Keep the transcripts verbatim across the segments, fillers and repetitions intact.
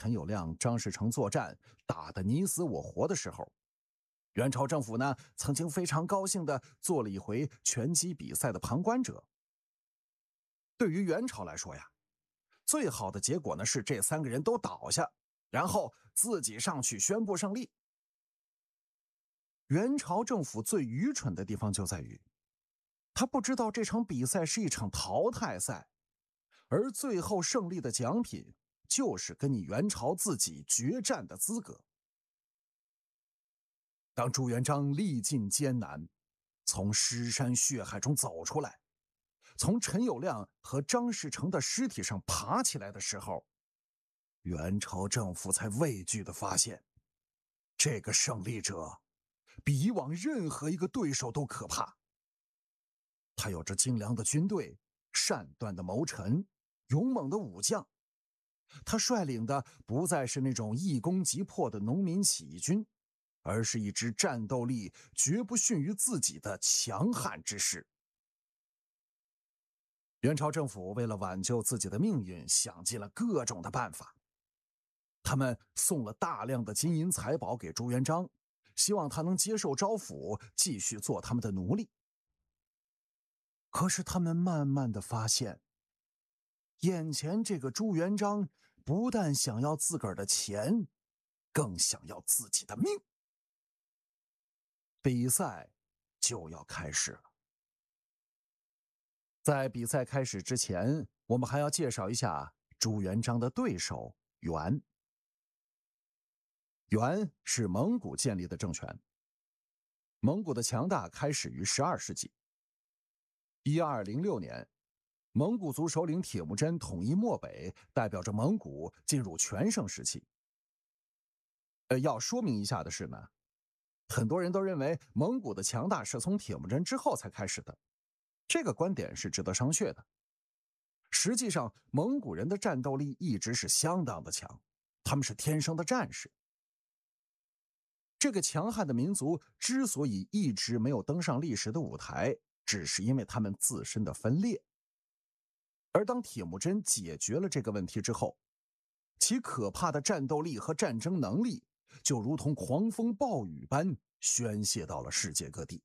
陈友谅、张士诚作战，打得你死我活的时候，元朝政府呢曾经非常高兴地做了一回拳击比赛的旁观者。对于元朝来说呀，最好的结果呢是这三个人都倒下，然后自己上去宣布胜利。元朝政府最愚蠢的地方就在于，他不知道这场比赛是一场淘汰赛，而最后胜利的奖品就是跟你元朝自己决战的资格。当朱元璋历尽艰难，从尸山血海中走出来，从陈友谅和张士诚的尸体上爬起来的时候，元朝政府才畏惧地发现，这个胜利者比以往任何一个对手都可怕。他有着精良的军队、善断的谋臣、勇猛的武将，他率领的不再是那种一攻即破的农民起义军，而是一支战斗力绝不逊于自己的强悍之师。元朝政府为了挽救自己的命运，想尽了各种的办法。他们送了大量的金银财宝给朱元璋，希望他能接受招抚，继续做他们的奴隶。可是他们慢慢的发现，眼前这个朱元璋不但想要自个儿的钱，更想要自己的命。比赛就要开始了。在比赛开始之前，我们还要介绍一下朱元璋的对手元。元是蒙古建立的政权。蒙古的强大开始于十二世纪。一二零六年，蒙古族首领铁木真统一漠北，代表着蒙古进入全盛时期。呃，要说明一下的是呢，很多人都认为蒙古的强大是从铁木真之后才开始的，这个观点是值得商榷的。实际上，蒙古人的战斗力一直是相当的强，他们是天生的战士。这个强悍的民族之所以一直没有登上历史的舞台，只是因为他们自身的分裂。而当铁木真解决了这个问题之后，其可怕的战斗力和战争能力就如同狂风暴雨般宣泄到了世界各地。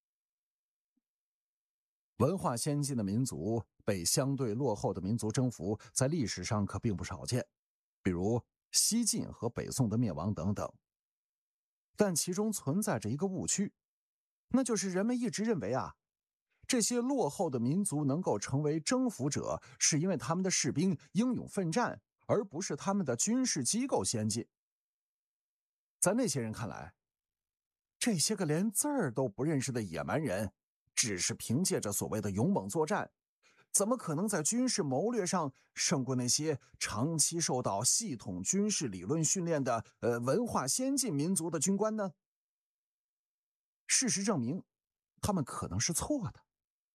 文化先进的民族被相对落后的民族征服，在历史上可并不少见，比如西晋和北宋的灭亡等等。但其中存在着一个误区，那就是人们一直认为啊，这些落后的民族能够成为征服者，是因为他们的士兵英勇奋战，而不是他们的军事机构先进。在那些人看来，这些个连字儿都不认识的野蛮人，只是凭借着所谓的勇猛作战，怎么可能在军事谋略上胜过那些长期受到系统军事理论训练的呃文化先进民族的军官呢？事实证明，他们可能是错的。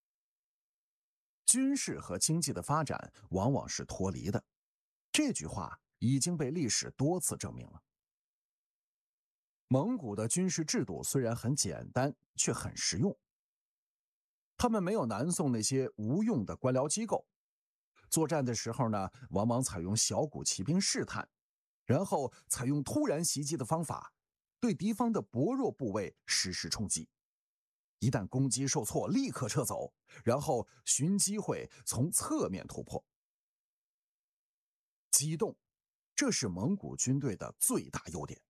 军事和经济的发展往往是脱离的，这句话已经被历史多次证明了。蒙古的军事制度虽然很简单，却很实用。他们没有南宋那些无用的官僚机构，作战的时候呢，往往采用小股骑兵试探，然后采用突然袭击的方法，对敌方的薄弱部位实施冲击。一旦攻击受挫，立刻撤走，然后寻机会从侧面突破。机动，这是蒙古军队的最大优点。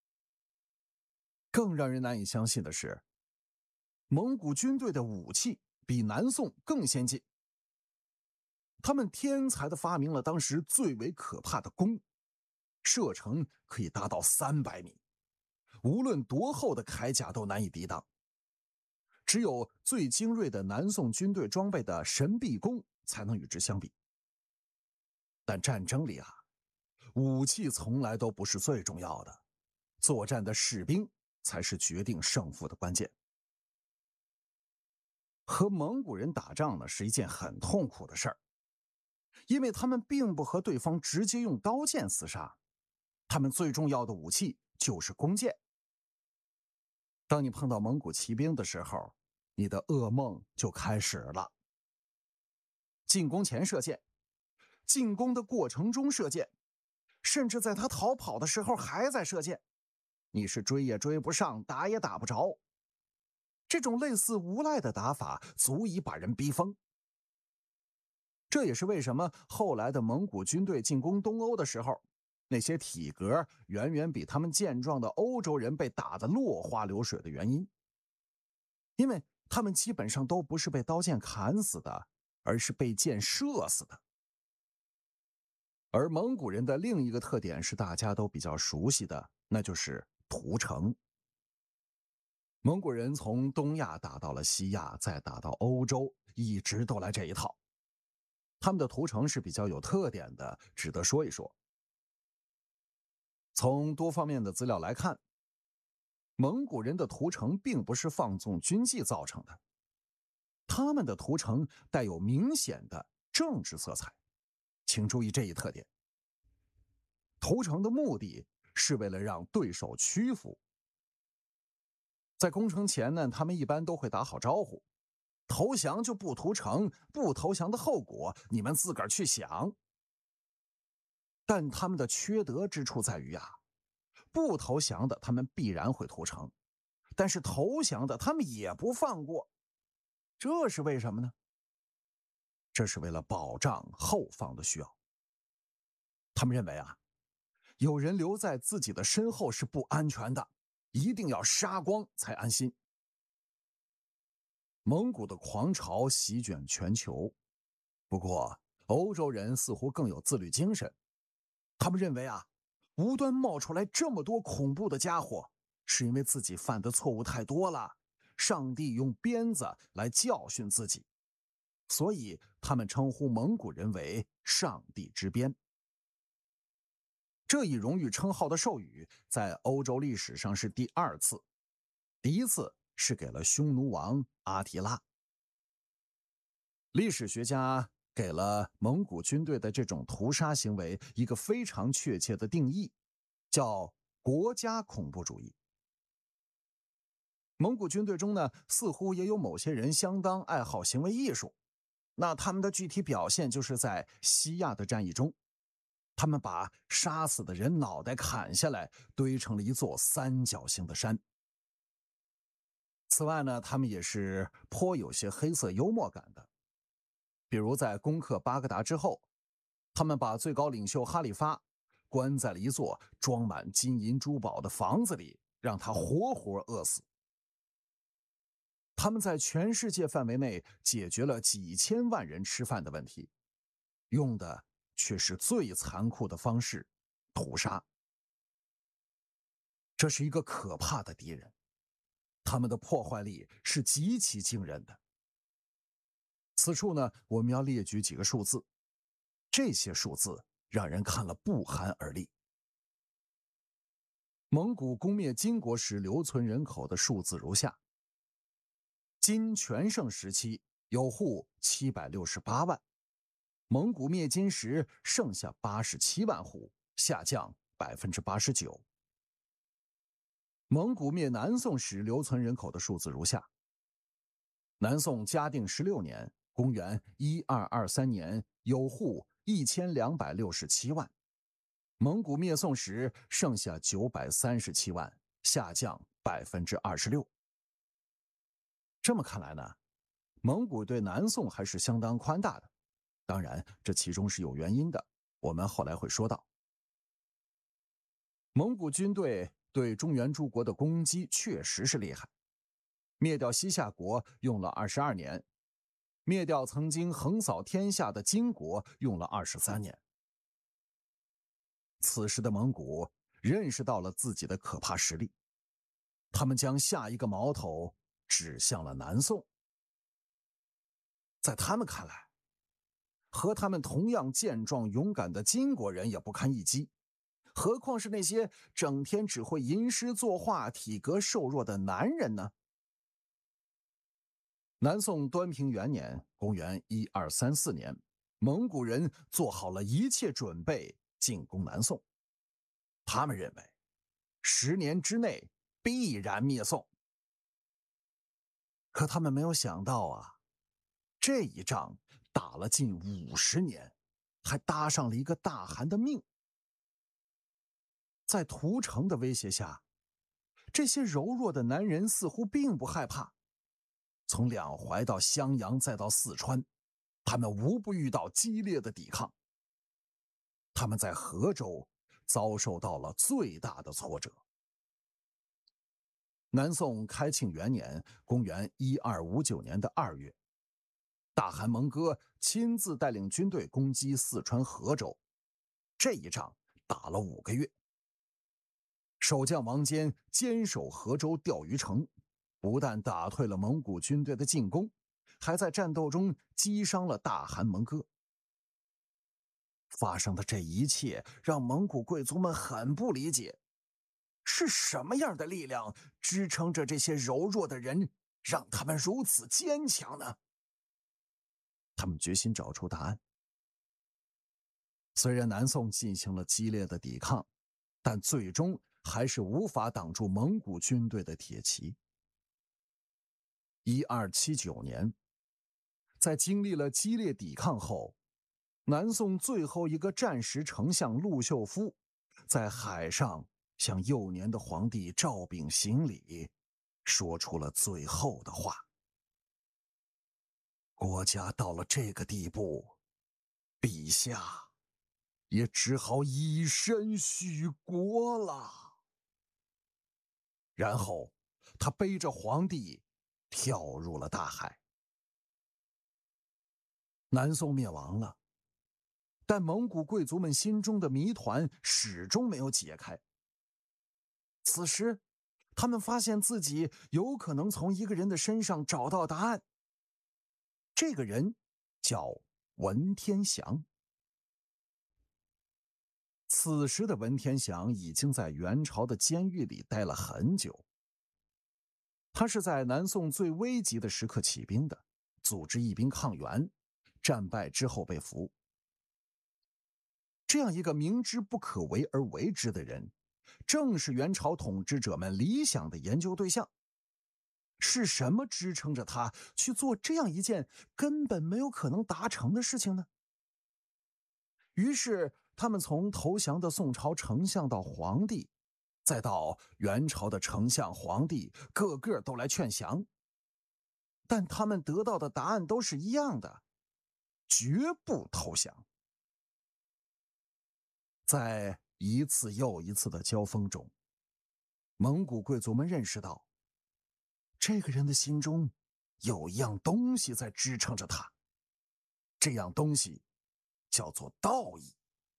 更让人难以相信的是，蒙古军队的武器比南宋更先进。他们天才地发明了当时最为可怕的弓，射程可以达到三百米，无论多厚的铠甲都难以抵挡。只有最精锐的南宋军队装备的神臂弓才能与之相比。但战争里啊，武器从来都不是最重要的，作战的士兵才是决定胜负的关键。和蒙古人打仗呢，是一件很痛苦的事儿，因为他们并不和对方直接用刀剑厮杀，他们最重要的武器就是弓箭。当你碰到蒙古骑兵的时候，你的噩梦就开始了。进攻前射箭，进攻的过程中射箭， 甚至在他逃跑的时候还在射箭，你是追也追不上，打也打不着。这种类似无赖的打法足以把人逼疯。这也是为什么后来的蒙古军队进攻东欧的时候，那些体格远远比他们健壮的欧洲人被打得落花流水的原因。因为他们基本上都不是被刀剑砍死的，而是被箭射死的。而蒙古人的另一个特点是大家都比较熟悉的，那就是屠城。蒙古人从东亚打到了西亚，再打到欧洲，一直都来这一套。他们的屠城是比较有特点的，值得说一说。从多方面的资料来看，蒙古人的屠城并不是放纵军纪造成的，他们的屠城带有明显的政治色彩。请注意这一特点。屠城的目的是为了让对手屈服。在攻城前呢，他们一般都会打好招呼，投降就不屠城，不投降的后果你们自个儿去想。但他们的缺德之处在于啊，不投降的他们必然会屠城，但是投降的他们也不放过。这是为什么呢？这是为了保障后方的需要。他们认为啊，有人留在自己的身后是不安全的，一定要杀光才安心。蒙古的狂潮席卷全球，不过欧洲人似乎更有自律精神。他们认为啊，无端冒出来这么多恐怖的家伙，是因为自己犯的错误太多了，上帝用鞭子来教训自己，所以他们称呼蒙古人为上帝之鞭。这一荣誉称号的授予在欧洲历史上是第二次，第一次是给了匈奴王阿提拉。历史学家给了蒙古军队的这种屠杀行为一个非常确切的定义，叫国家恐怖主义。蒙古军队中呢，似乎也有某些人相当爱好行为艺术，那他们的具体表现就是在西亚的战役中，他们把杀死的人脑袋砍下来，堆成了一座三角形的山。此外呢，他们也是颇有些黑色幽默感的。比如在攻克巴格达之后，他们把最高领袖哈里发关在了一座装满金银珠宝的房子里，让他活活饿死。他们在全世界范围内解决了几千万人吃饭的问题，用的却是最残酷的方式——屠杀。这是一个可怕的敌人，他们的破坏力是极其惊人的。此处呢，我们要列举几个数字，这些数字让人看了不寒而栗。蒙古攻灭金国时留存人口的数字如下：金全盛时期有户七百六十八万，蒙古灭金时剩下八十七万户，下降百分之八十九。蒙古灭南宋时留存人口的数字如下：南宋嘉定十六年，公元一二二三年，有户一千两百六十七万，蒙古灭宋时剩下九百三十七万，下降百分之二十六。这么看来呢，蒙古对南宋还是相当宽大的，当然这其中是有原因的，我们后来会说到。蒙古军队对中原诸国的攻击确实是厉害，灭掉西夏国用了二十二年，灭掉曾经横扫天下的金国用了二十三年。此时的蒙古认识到了自己的可怕实力，他们将下一个矛头指向了南宋。在他们看来，和他们同样健壮勇敢的金国人也不堪一击，何况是那些整天只会吟诗作画、体格瘦弱的男人呢？南宋端平元年，公元一二三四年，蒙古人做好了一切准备进攻南宋。他们认为，十年之内必然灭宋。可他们没有想到啊，这一仗打了近五十年，还搭上了一个大汗的命。 在屠城的威胁下，这些柔弱的男人似乎并不害怕。从两淮到襄阳再到四川，他们无不遇到激烈的抵抗。他们在河州遭受到了最大的挫折。南宋开庆元年，公元一二五九年的二月，大汗蒙哥亲自带领军队攻击四川河州。这一仗打了五个月。守将王坚坚守河州钓鱼城，不但打退了蒙古军队的进攻，还在战斗中击伤了大汗蒙哥。发生的这一切让蒙古贵族们很不理解，是什么样的力量支撑着这些柔弱的人，让他们如此坚强呢？他们决心找出答案。虽然南宋进行了激烈的抵抗，但最终还是无法挡住蒙古军队的铁骑。一二七九年，在经历了激烈抵抗后，南宋最后一个战时丞相陆秀夫在海上向幼年的皇帝赵昺行礼，说出了最后的话：国家到了这个地步，陛下也只好以身许国了。然后他背着皇帝跳入了大海。南宋灭亡了，但蒙古贵族们心中的谜团始终没有解开。此时他们发现自己有可能从一个人的身上找到答案。这个人叫文天祥。此时的文天祥已经在元朝的监狱里待了很久。他是在南宋最危急的时刻起兵的，组织义兵抗元，战败之后被俘。这样一个明知不可为而为之的人，正是元朝统治者们理想的研究对象。是什么支撑着他去做这样一件根本没有可能达成的事情呢？于是他们从投降的宋朝丞相到皇帝，再到元朝的丞相、皇帝，个个都来劝降。但他们得到的答案都是一样的：绝不投降。在一次又一次的交锋中，蒙古贵族们认识到，这个人的心中有一样东西在支撑着他，这样东西叫做道义。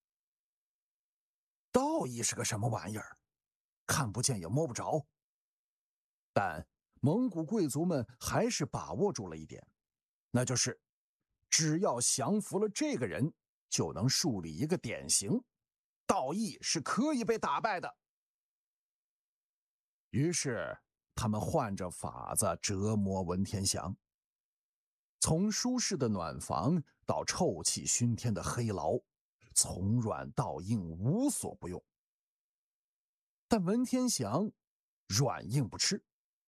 道义是个什么玩意儿？看不见也摸不着。但蒙古贵族们还是把握住了一点，那就是只要降服了这个人，就能树立一个典型，道义是可以被打败的。于是他们换着法子折磨文天祥，从舒适的暖房到臭气熏天的黑牢，从软到硬无所不用。但文天祥软硬不吃。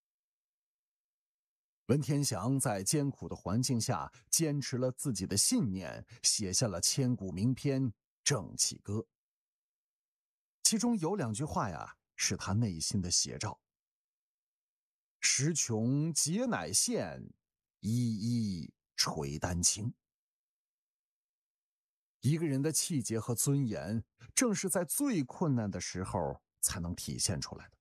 文天祥在艰苦的环境下坚持了自己的信念，写下了千古名篇《正气歌》。其中有两句话呀，是他内心的写照：时穷节乃现，一一垂丹青。一个人的气节和尊严，正是在最困难的时候才能体现出来的。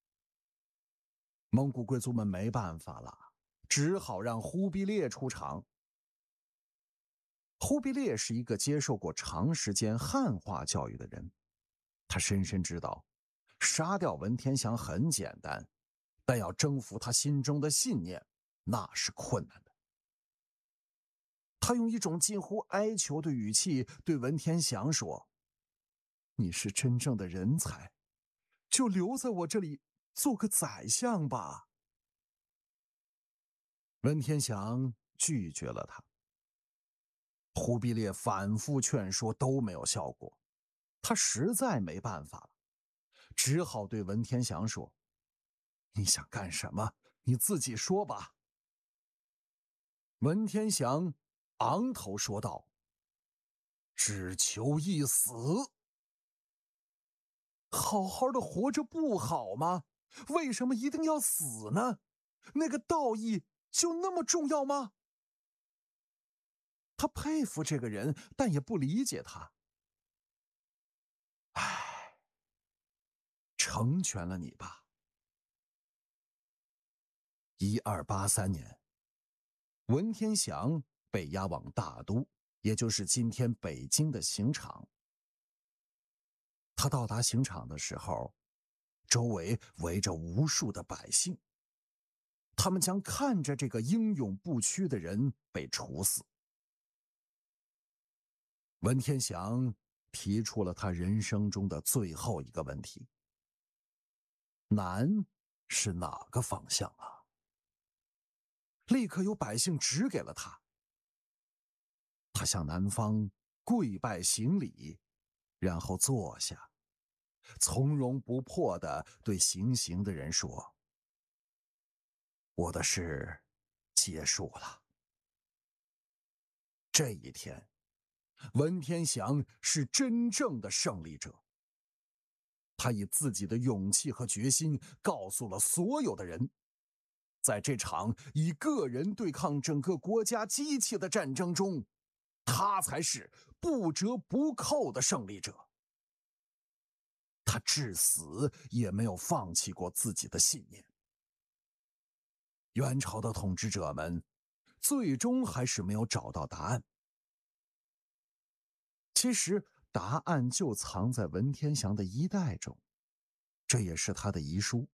蒙古贵族们没办法了，只好让忽必烈出场。忽必烈是一个接受过长时间汉化教育的人，他深深知道，杀掉文天祥很简单，但要征服他心中的信念，那是困难的。他用一种近乎哀求的语气对文天祥说：你是真正的人才，就留在我这里做个宰相吧。文天祥拒绝了他。忽必烈反复劝说都没有效果，他实在没办法了，只好对文天祥说：你想干什么，你自己说吧。文天祥昂头说道：只求一死。 好好的活着不好吗？为什么一定要死呢？那个道义就那么重要吗？他佩服这个人，但也不理解他。唉，成全了你吧。一二八三年，文天祥被押往大都，也就是今天北京的刑场。他到达刑场的时候，周围围着无数的百姓，他们将看着这个英勇不屈的人被处死。文天祥提出了他人生中的最后一个问题：南是哪个方向啊？立刻有百姓指给了他。他向南方跪拜行礼，然后坐下，从容不迫地对行刑的人说：我的事结束了。这一天，文天祥是真正的胜利者。他以自己的勇气和决心告诉了所有的人，在这场以个人对抗整个国家机器的战争中，他才是不折不扣的胜利者。他至死也没有放弃过自己的信念。元朝的统治者们最终还是没有找到答案。其实答案就藏在文天祥的衣袋中，这也是他的遗书。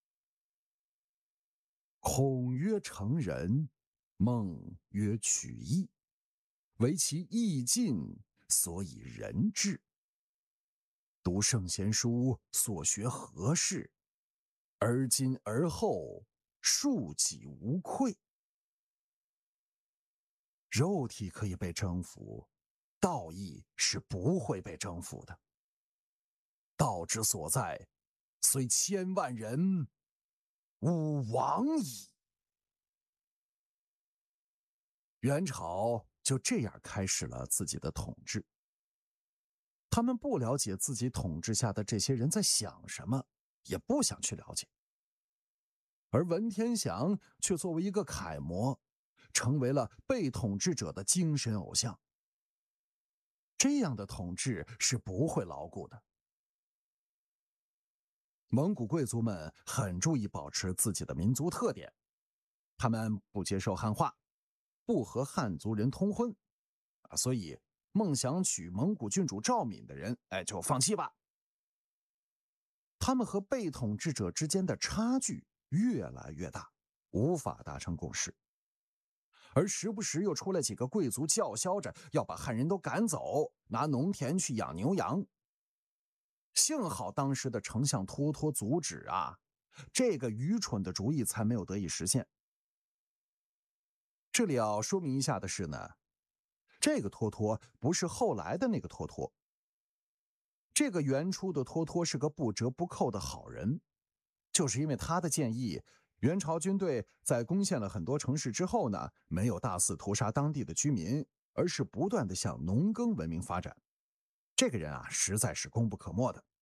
孔曰成人，孟曰取义，唯其义尽，所以人治。读圣贤书，所学何事？而今而后，庶几无愧。肉体可以被征服，道义是不会被征服的。道之所在，虽千万人，吾往矣。元朝就这样开始了自己的统治。他们不了解自己统治下的这些人在想什么，也不想去了解。而文天祥却作为一个楷模，成为了被统治者的精神偶像。这样的统治是不会牢固的。蒙古贵族们很注意保持自己的民族特点，他们不接受汉化，不和汉族人通婚，啊，所以梦想娶蒙古郡主赵敏的人，哎，就放弃吧。他们和被统治者之间的差距越来越大，无法达成共识。而时不时又出来几个贵族叫嚣着要把汉人都赶走，拿农田去养牛羊。幸好当时的丞相脱脱阻止啊，这个愚蠢的主意才没有得以实现。这里要说明一下的是呢，这个脱脱不是后来的那个脱脱。这个元初的脱脱是个不折不扣的好人，就是因为他的建议，元朝军队在攻陷了很多城市之后呢，没有大肆屠杀当地的居民，而是不断地向农耕文明发展。这个人啊，实在是功不可没的。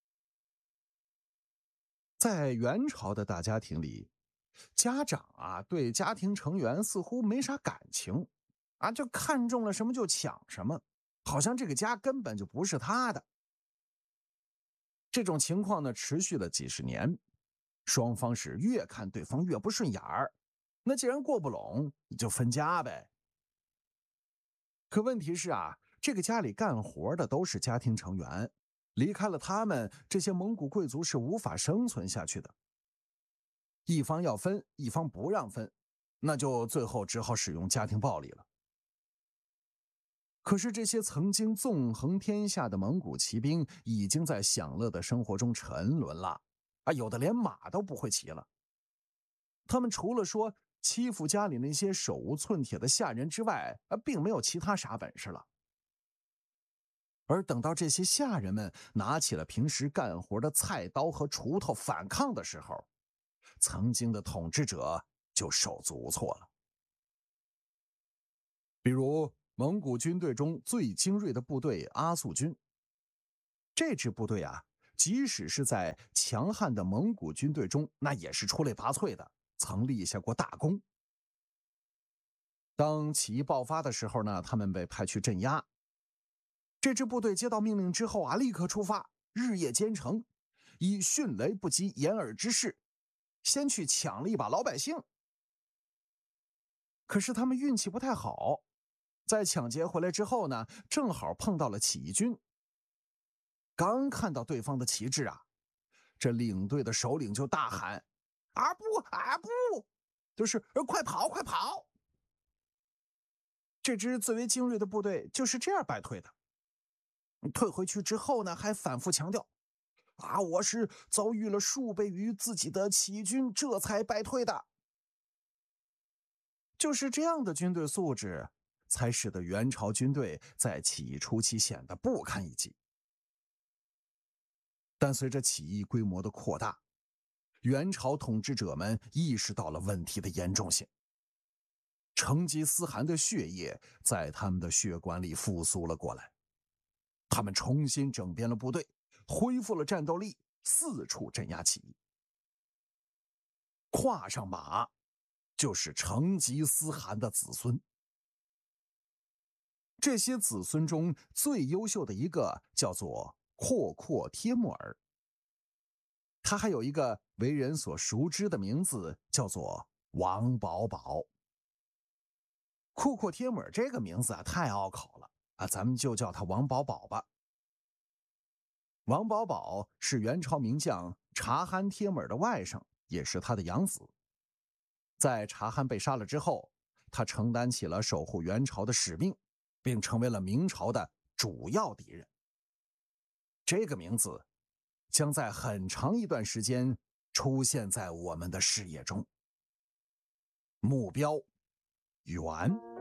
在元朝的大家庭里，家长啊对家庭成员似乎没啥感情，啊就看中了什么就抢什么，好像这个家根本就不是他的。这种情况呢，持续了几十年，双方是越看对方越不顺眼儿。那既然过不拢，就分家呗。可问题是啊，这个家里干活的都是家庭成员，离开了他们，这些蒙古贵族是无法生存下去的。一方要分，一方不让分，那就最后只好使用家庭暴力了。可是这些曾经纵横天下的蒙古骑兵已经在享乐的生活中沉沦了啊，有的连马都不会骑了。他们除了说欺负家里那些手无寸铁的下人之外，啊，并没有其他啥本事了。而等到这些下人们拿起了平时干活的菜刀和锄头反抗的时候，曾经的统治者就手足无措了。比如蒙古军队中最精锐的部队阿速军，这支部队啊， 即使是在强悍的蒙古军队中，那也是出类拔萃的，曾立下过大功。当起义爆发的时候呢，他们被派去镇压。这支部队接到命令之后啊，立刻出发，日夜兼程，以迅雷不及掩耳之势，先去抢了一把老百姓。可是他们运气不太好，在抢劫回来之后呢，正好碰到了起义军。刚看到对方的旗帜啊，这领队的首领就大喊：“啊不啊不！”就是快跑快跑！这支最为精锐的部队就是这样败退的。退回去之后呢，还反复强调：“啊，我是遭遇了数倍于自己的起义军，这才败退的。”就是这样的军队素质，才使得元朝军队在起义初期显得不堪一击。但随着起义规模的扩大，元朝统治者们意识到了问题的严重性。成吉思汗的血液在他们的血管里复苏了过来，他们重新整编了部队，恢复了战斗力，四处镇压起义。跨上马，就是成吉思汗的子孙。这些子孙中最优秀的一个叫做阔阔帖木儿，他还有一个为人所熟知的名字，叫做王保保。阔阔帖木儿这个名字啊，太拗口了啊，咱们就叫他王保保吧。王保保是元朝名将察罕帖木儿的外甥，也是他的养子。在察罕被杀了之后，他承担起了守护元朝的使命，并成为了明朝的主要敌人。这个名字将在很长一段时间出现在我们的视野中。目标：元。